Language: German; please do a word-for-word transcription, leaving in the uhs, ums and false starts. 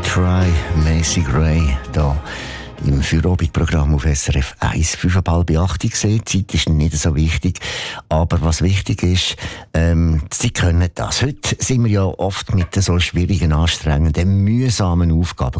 Try, Macy Gray, da im Feierabendprogramm auf S R F eins. Fünf ab halb acht gesehen. Die Zeit ist nicht so wichtig. Aber was wichtig ist, ähm, Sie können das. Heute sind wir ja oft mit so schwierigen, anstrengenden, mühsamen Aufgaben